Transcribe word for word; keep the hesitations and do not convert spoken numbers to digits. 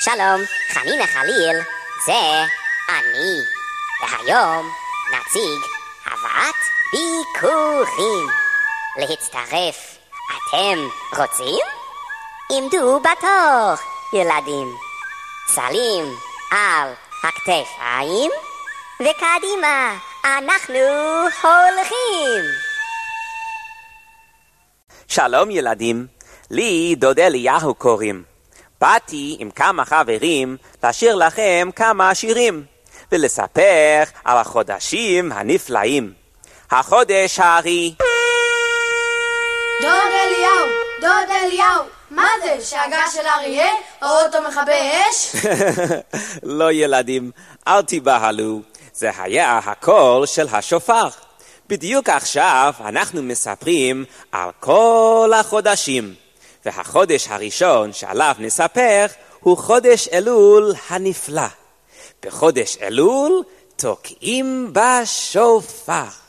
שלום, חנינה חליל, זה אני. והיום נציג הבאת ביקורים. להצטרף, אתם רוצים? עמדו בתור, ילדים. סלים על הכתפיים, וקדימה, אנחנו הולכים. שלום ילדים, לי דוד אליהו קוראים. באתי עם כמה חברים לשיר לכם כמה שירים, ולספר על החודשים הנפלאים. החודש הארי. דוד אליהו, דוד אליהו, מה זה? שאגה של אריה? או אותו מכבי אש? לא ילדים, אל תיבהלו, זה היה הקול של השופר. בדיוק עכשיו אנחנו מספרים על כל החודשים, והחודש הראשון שעליו נספר הוא חודש אלול הנפלא. בחודש אלול תוקעים בשופר.